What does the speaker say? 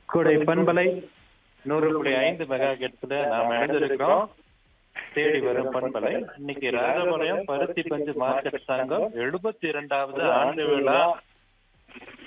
கோடை பண்பலை 100.5 மெகா ஹெர்ட்ஸ்ல நாம இணைஞ்சிருக்கிறோம். தேடி வரும் பண்பலை. இன்னைக்கு ராஜபாளையம் பருத்தி பஞ்சு மார்க்கெட் சங்கம் 72வது ஆண்டு விழா